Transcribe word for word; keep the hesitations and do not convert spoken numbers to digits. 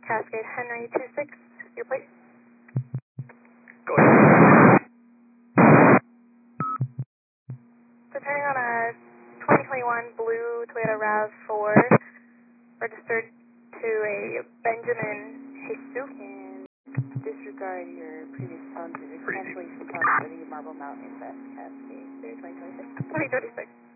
Cascade Henry two six, your plate. Go ahead. So turning on a twenty twenty-one blue Toyota RAV four, registered to a Benjamin Jesus. And disregard your previous policy, cancellation policy for the Marble Mountain Invest Cascade twenty twenty-six. twenty twenty-six.